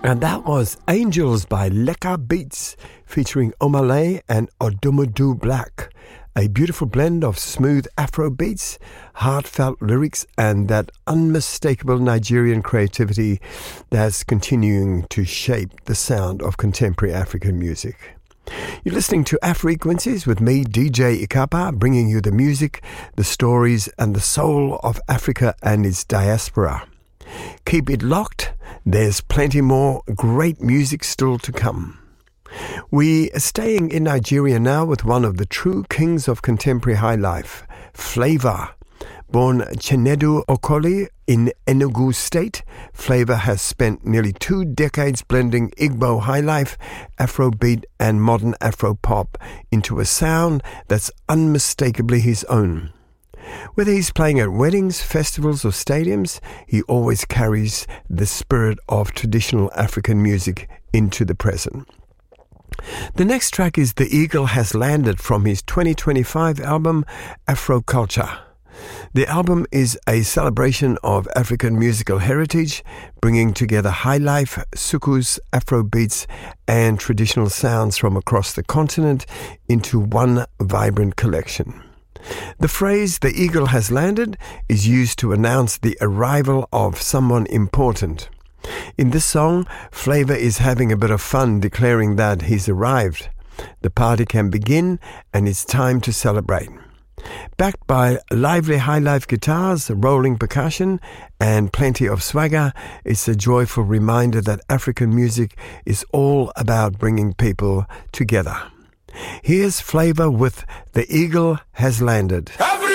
And that was Angels by Leka Beats featuring Omale and Odumodu Black. A beautiful blend of smooth Afro beats, heartfelt lyrics, and that unmistakable Nigerian creativity that's continuing to shape the sound of contemporary African music. You're listening to Afrequencies with me, DJ Ikapa, bringing you the music, the stories, and the soul of Africa and its diaspora. Keep it locked. There's plenty more great music still to come. We are staying in Nigeria now with one of the true kings of contemporary high life, Flavour. Born Chinedu Okoli in Enugu State, Flavour has spent nearly 2 decades blending Igbo highlife, Afrobeat and modern Afropop into a sound that's unmistakably his own. Whether he's playing at weddings, festivals or stadiums, he always carries the spirit of traditional African music into the present. The next track is The Eagle Has Landed from his 2025 album Afroculture. The album is a celebration of African musical heritage, bringing together highlife, soukous, Afrobeats and traditional sounds from across the continent into one vibrant collection. The phrase, "The Eagle Has Landed," is used to announce the arrival of someone important. In this song, Flavour is having a bit of fun declaring that he's arrived. The party can begin and it's time to celebrate. Backed by lively high-life guitars, rolling percussion, and plenty of swagger, it's a joyful reminder that African music is all about bringing people together. Here's Flavour with The Eagle Has Landed.